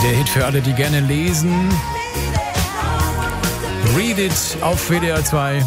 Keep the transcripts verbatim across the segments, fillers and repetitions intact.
Der Hit für alle, die gerne lesen. Read It auf W D R zwei.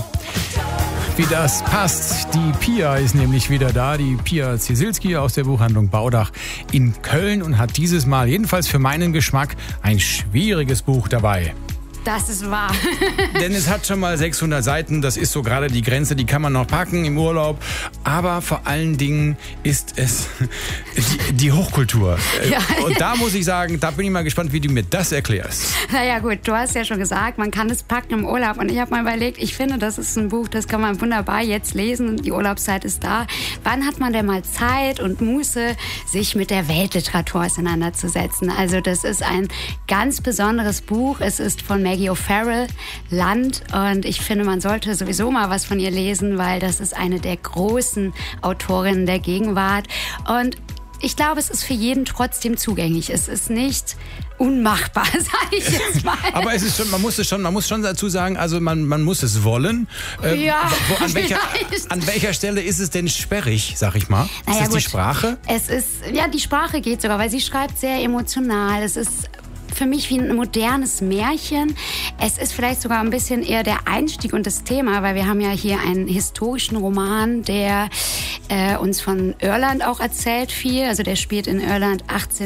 Wie das passt. Die Pia ist nämlich wieder da. Die Pia Ziesilski aus der Buchhandlung Baudach in Köln und hat dieses Mal, jedenfalls für meinen Geschmack, ein schwieriges Buch dabei. Das ist wahr. Denn es hat schon mal sechshundert Seiten, das ist so gerade die Grenze, die kann man noch packen im Urlaub. Aber vor allen Dingen ist es die, die Hochkultur. Ja. Und da muss ich sagen, da bin ich mal gespannt, wie du mir das erklärst. Naja gut, du hast ja schon gesagt, man kann es packen im Urlaub. Und ich habe mal überlegt, ich finde, das ist ein Buch, das kann man wunderbar jetzt lesen. Die Urlaubszeit ist da. Wann hat man denn mal Zeit und Muße, sich mit der Weltliteratur auseinanderzusetzen? Also das ist ein ganz besonderes Buch. Es ist von Maggie O'Farrell, Land, und ich finde, man sollte sowieso mal was von ihr lesen, weil das ist eine der großen Autorinnen der Gegenwart und ich glaube, es ist für jeden trotzdem zugänglich. Es ist nicht unmachbar, sage ich jetzt mal. Aber es ist schon, man muss es schon, man muss schon dazu sagen, also man, man muss es wollen. Ähm, ja. Wo, an, welcher, an welcher Stelle ist es denn sperrig, sag ich mal? Naja, ist es gut. Die Sprache? Es ist, ja, die Sprache geht sogar, weil sie schreibt sehr emotional. Es ist für mich wie ein modernes Märchen. Es ist vielleicht sogar ein bisschen eher der Einstieg und das Thema, weil wir haben ja hier einen historischen Roman, der äh, uns von Irland auch erzählt viel. Also der spielt in Irland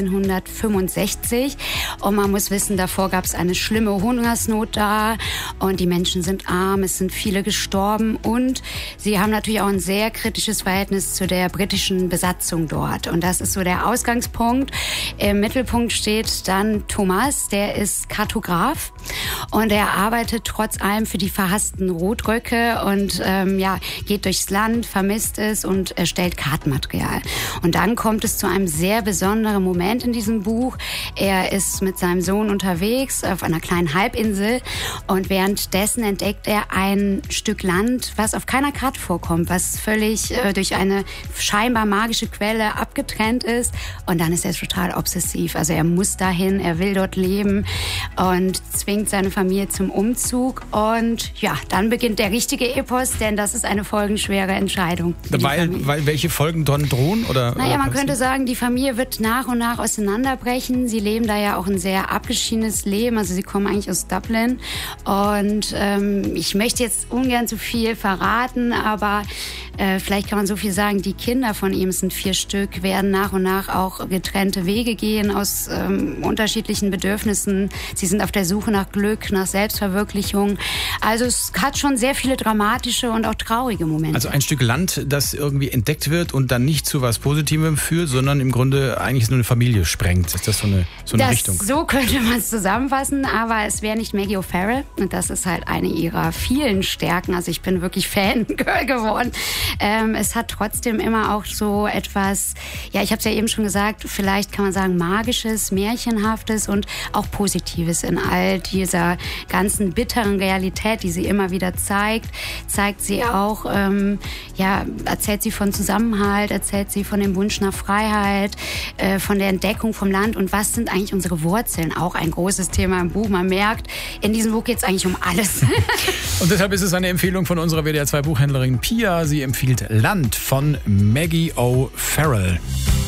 achtzehnhundertfünfundsechzig und man muss wissen, davor gab es eine schlimme Hungersnot da und die Menschen sind arm, es sind viele gestorben und sie haben natürlich auch ein sehr kritisches Verhältnis zu der britischen Besatzung dort. Und das ist so der Ausgangspunkt. Im Mittelpunkt steht dann Thomas, der ist Kartograf und er arbeitet trotz allem für die verhassten Rotröcke und ähm, ja, geht durchs Land, vermisst es und erstellt Kartenmaterial. Und dann kommt es zu einem sehr besonderen Moment in diesem Buch. Er ist mit seinem Sohn unterwegs auf einer kleinen Halbinsel und währenddessen entdeckt er ein Stück Land, was auf keiner Karte vorkommt, was völlig äh, durch eine scheinbar magische Quelle abgetrennt ist und dann ist er total obsessiv. Also er muss dahin, er will dort leben und zwingt seine Familie zum Umzug und ja, dann beginnt der richtige Epos, denn das ist eine folgenschwere Entscheidung. Weil, weil welche Folgen dran drohen? Oder, naja, oder man könnte sagen, die Familie wird nach und nach auseinanderbrechen. Sie leben da ja auch ein sehr abgeschiedenes Leben, also sie kommen eigentlich aus Dublin und ähm, ich möchte jetzt ungern zu viel verraten, aber äh, vielleicht kann man so viel sagen, die Kinder von ihm, es sind vier Stück, werden nach und nach auch getrennte Wege gehen aus ähm, unterschiedlichen Bedürfnissen. Sie sind auf der Suche nach Glück, nach Selbstverwirklichung. Also es hat schon sehr viele dramatische und auch traurige Momente. Also ein Stück Land, das irgendwie entdeckt wird und dann nicht zu was Positivem führt, sondern im Grunde eigentlich nur eine Familie sprengt. Ist das so eine, so eine das, Richtung? So könnte man es zusammenfassen, aber es wäre nicht Maggie O'Farrell und das ist halt eine ihrer vielen Stärken. Also ich bin wirklich Fangirl geworden. Ähm, es hat trotzdem immer auch so etwas, ja, ich habe es ja eben schon gesagt, vielleicht kann man sagen magisches, märchenhaftes und auch Positives in all dieser ganzen bitteren Realität, die sie immer wieder zeigt, zeigt sie auch, ähm, ja, erzählt sie von Zusammenhalt, erzählt sie von dem Wunsch nach Freiheit, äh, von der Entdeckung vom Land und was sind eigentlich unsere Wurzeln, auch ein großes Thema im Buch. Man merkt, in diesem Buch geht es eigentlich um alles. Und deshalb ist es eine Empfehlung von unserer W D R zwei Buchhändlerin Pia. Sie empfiehlt Land von Maggie O'Farrell.